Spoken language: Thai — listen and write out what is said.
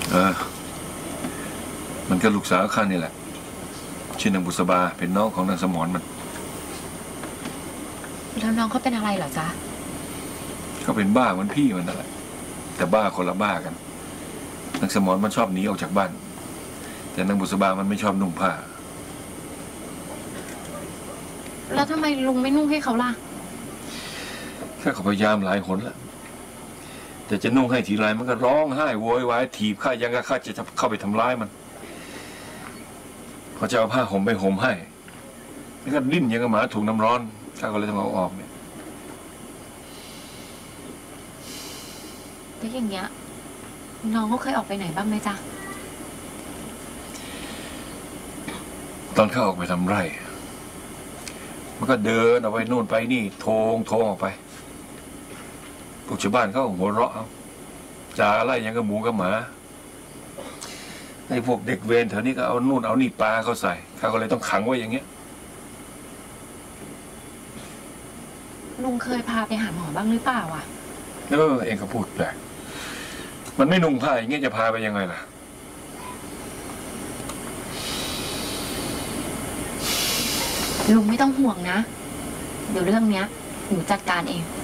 มันก็ลูกสาวข้านี่แหละชื่อนางบุษบาเป็นน้องของนางสมรมันแล้วน้องเขาเป็นอะไรเหรอจ๊ะเขาเป็นบ้าเหมือนพี่มันนั่นแหละแต่บ้าคนละบ้ากันนางสมรมันชอบหนีออกจากบ้านแต่นางบุษบามันไม่ชอบนุ่งผ้าแล้วทำไมลุงไม่นุ่งให้เขาล่ะข้าพยายามหลายหนแล้วแต่จะนุ่งให้ทีไรมันก็ร้องไห้โวยวายถีบข้ายังกับข้าจะเข้าไปทำร้ายมันเขาจะเอาผ้าห่มไปห่มให้แล้วก็ดิ้นยังกับหมาถูกน้ำร้อนข้าก็เลยต้องเอาออกเนี่ยแล้วอย่างเงี้ยน้องเขาเคยออกไปไหนบ้างไหมจ๊ะตอนข้าออกไปทำไร่มันก็เดินออกไปนู่นไปนี่โทงออกไปพวกชาวบ้านเขาหัวเราะจ่าอะไรยังกับหมูกับหมาไอ้พวกเด็กเวรแถวนี้ก็เอานู่นเอานี่ปลาเขาใส่ข้าก็เลยต้องขังไว้อย่างเงี้ยลุงเคยพาไปหาหมอบ้างหรือเปล่าอ่ะเองก็พูดแปลกมันไม่นุ่งผ้าอย่างเงี้ยจะพาไปยังไงล่ะลุงไม่ต้องห่วงนะเดี๋ยวเรื่องเนี้ยหนูจัดการเอง